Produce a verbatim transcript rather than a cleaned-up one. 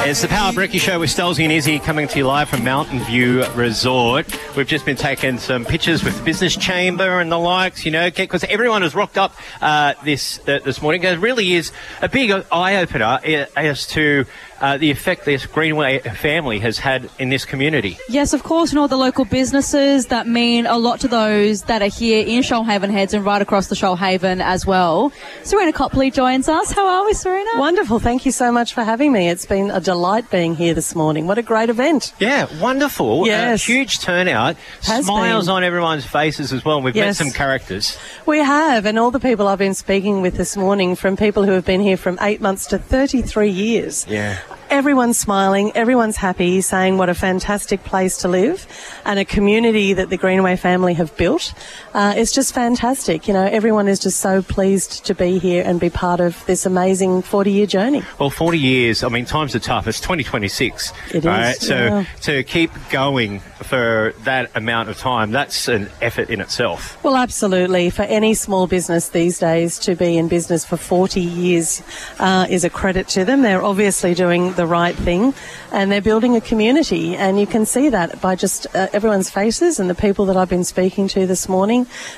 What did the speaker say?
It's the Power Brekkie Show with Stolzy and Izzy coming to you live from Mountain View Resort. We've just been taking some pictures with the Business Chamber and the likes, you know, because everyone has rocked up uh, this uh, this morning. It really is a big eye-opener as to uh, the effect this Greenway family has had in this community. Yes, of course, and all the local businesses that mean a lot to those that are here in Shoalhaven Heads and right across the Shoalhaven as well. Serena Copley joins us. How are we, Serena? Wonderful. Thank you so much for having me. It's been a delight being here this morning. What a great event. Yeah, wonderful. Yes. Uh, huge turnout. Has Smiles been. on everyone's faces as well. We've Yes. met some characters. We have, and all the people I've been speaking with this morning, from people who have been here from eight months to thirty-three years. Yeah. Everyone's smiling, everyone's happy, saying what a fantastic place to live and a community that the Greenway family have built. Uh, it's just fantastic. You know, everyone is just so pleased to be here and be part of this amazing forty-year journey. Well, forty years, I mean, times are tough. It's twenty twenty-six. It is, right? So yeah. to keep going for that amount of time, that's an effort in itself. Well, absolutely. For any small business these days to be in business for forty years uh, is a credit to them. They're obviously doing the right thing and they're building a community, and you can see that by just uh, everyone's faces and the people that I've been speaking to this morning.